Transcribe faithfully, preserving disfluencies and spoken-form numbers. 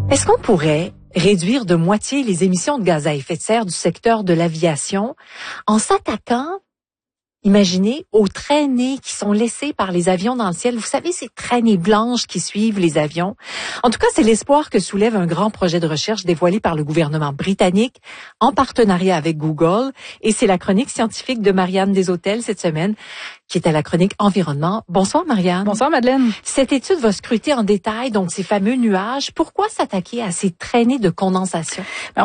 Est-ce qu'on pourrait réduire de moitié les émissions de gaz à effet de serre du secteur de l'aviation en s'attaquant, imaginez, aux traînées qui sont laissées par les avions dans le ciel? Vous savez, ces traînées blanches qui suivent les avions. En tout cas, c'est l'espoir que soulève un grand projet de recherche dévoilé par le gouvernement britannique en partenariat avec Google. Et c'est la chronique scientifique de Marianne Deshôtels cette semaine, qui est à la chronique Environnement. Bonsoir, Marianne. Bonsoir, Madeleine. Cette étude va scruter en détail donc ces fameux nuages. Pourquoi s'attaquer à ces traînées de condensation?